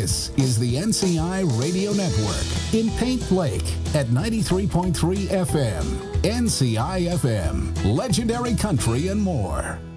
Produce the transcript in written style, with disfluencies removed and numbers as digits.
This is the NCI Radio Network in Paint Lake at 93.3 FM. NCI FM, legendary country and more.